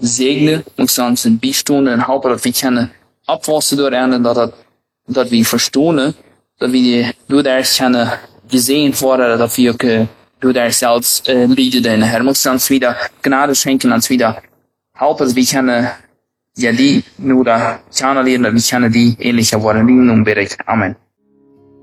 zegenen, moet ons een bijstonden en helpen dat we kunnen opwassen door hen en dat we verstaan, dat we door daar kunnen gezien worden, dat we ook door daar zelfs lieden in. Hij moet ons wieder Gnade schenken, ons wieder helpen, dat we kunnen die nu da kunnen leren, dat we kunnen die ähnlicher worden. In Amen.